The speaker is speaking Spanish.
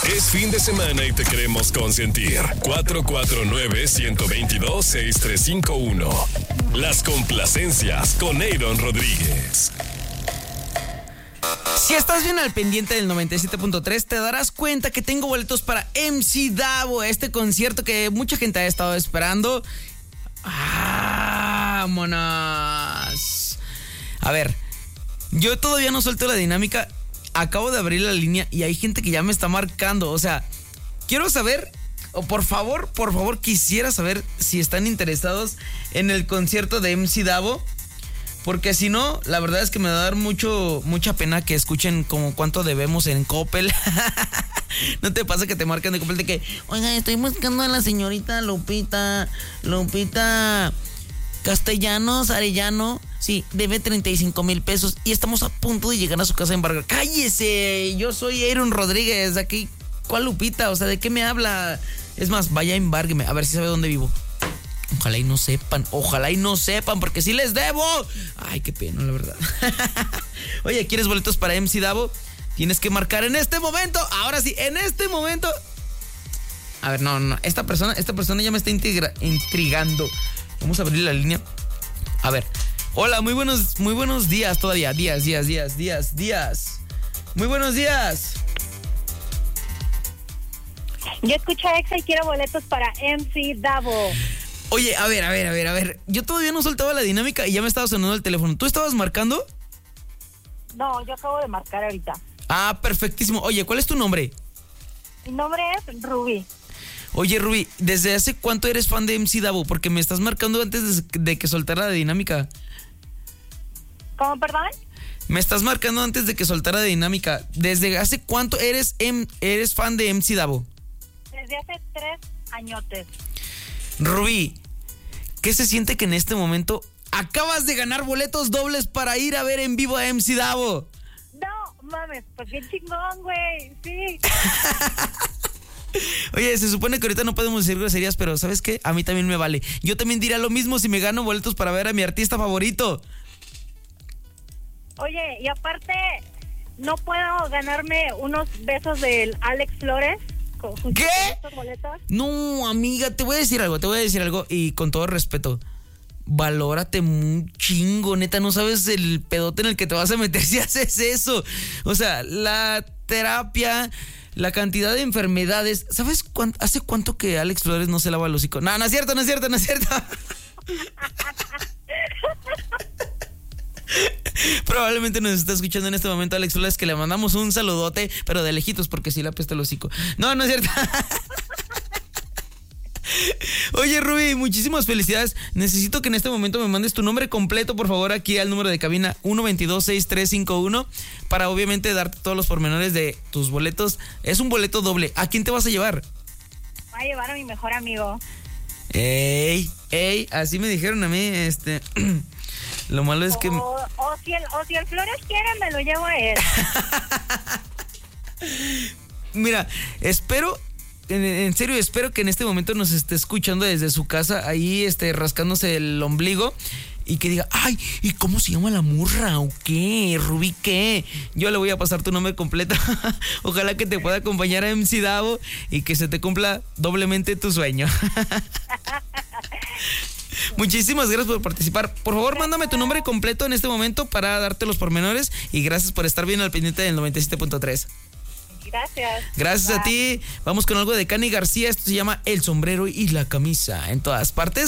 Es fin de semana y te queremos consentir. 449-122-6351. Las complacencias con Aaron Rodríguez. Si estás bien al pendiente del 97.3, te darás cuenta que tengo boletos para MC Davo, este concierto que mucha gente ha estado esperando. ¡Vámonos! A ver, yo todavía no suelto la dinámica. Acabo de abrir la línea y hay gente que ya me está marcando. O sea, quiero saber, o por favor, quisiera saber si están interesados en el concierto de MC Davo. Porque si no, la verdad es que me va a dar mucha pena que escuchen como cuánto debemos en Coppel. ¿No te pasa que te marcan de Coppel de que, oiga, estoy buscando a la señorita Lupita Castellanos Arellano? Sí, debe 35,000 pesos y estamos a punto de llegar a su casa en Vargas. ¡Cállese! Yo soy Aaron Rodríguez. Aquí, ¿cuál Lupita? O sea, ¿de qué me habla? Es más, vaya, embárgueme, a ver si sabe dónde vivo. Ojalá y no sepan, porque sí les debo. Ay, qué pena, la verdad. Oye, ¿quieres boletos para MC Davo? Tienes que marcar en este momento. Ahora sí, en este momento. A ver, no. Esta persona ya me está intrigando. Vamos a abrir la línea. A ver. Hola, muy buenos días todavía. Días. Muy buenos días. Yo escucho a Exa y quiero boletos para MC Davo. Oye, a ver. Yo todavía no soltaba la dinámica y ya me estaba sonando el teléfono. ¿Tú estabas marcando? No, yo acabo de marcar ahorita. Ah, perfectísimo. Oye, ¿cuál es tu nombre? Mi nombre es Ruby. Oye, Ruby, ¿desde hace cuánto eres fan de MC Davo? Porque me estás marcando antes de que soltara la dinámica. ¿Cómo, perdón? Me estás marcando antes de que soltara la dinámica. ¿Desde hace cuánto eres fan de MC Davo? Desde hace 3 añotes. Rubí, ¿qué se siente que en este momento acabas de ganar boletos dobles para ir a ver en vivo a MC Davo? No, mames, pues bien chingón, güey, sí. Oye, se supone que ahorita no podemos decir groserías, pero ¿sabes qué? A mí también me vale. Yo también diría lo mismo si me gano boletos para ver a mi artista favorito. Oye, y aparte, ¿no puedo ganarme unos besos del Alex Flores? ¿Qué? No, amiga, te voy a decir algo y con todo respeto. Valórate un chingo, neta, no sabes el pedote en el que te vas a meter si haces eso. O sea, la terapia, la cantidad de enfermedades. ¿Sabes hace cuánto que Alex Flores no se lava el hocico? No es cierto. Probablemente nos está escuchando en este momento Alex Flores, que le mandamos un saludote, pero de lejitos porque sí le apesta el hocico. No es cierto. Oye, Ruby, muchísimas felicidades. Necesito que en este momento me mandes tu nombre completo, por favor, aquí al número de cabina 122-6351 para obviamente darte todos los pormenores de tus boletos. Es un boleto doble. ¿A quién te vas a llevar? Voy a llevar a mi mejor amigo. Ey, así me dijeron a mí, Lo malo es que... O si el Flores quiere, me lo llevo a él. Mira, en serio espero que en este momento nos esté escuchando desde su casa, ahí rascándose el ombligo, y que diga, ay, ¿y cómo se llama la murra? ¿O qué? ¿Rubí qué? Yo le voy a pasar tu nombre completo. Ojalá que te pueda acompañar a MC Davo y que se te cumpla doblemente tu sueño. Muchísimas gracias por participar. Por favor, mándame tu nombre completo en este momento para darte los pormenores. Y gracias por estar bien al pendiente del 97.3. Gracias a ti. Vamos con algo de Cani García. Esto se llama El sombrero y la camisa. En todas partes.